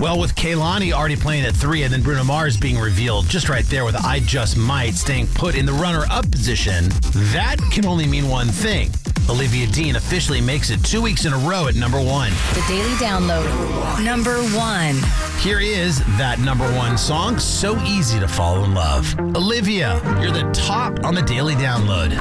Well, with Kehlani already playing at 3 and then Bruno Mars being revealed just right there with I Just Might staying put in the runner-up position, that can only mean one thing. Olivia Dean officially makes it 2 weeks in a row at number 1. The Daily Download. Number 1. Here is that number 1 song, So Easy to Fall in Love. Olivia, you're the top on the Daily Download.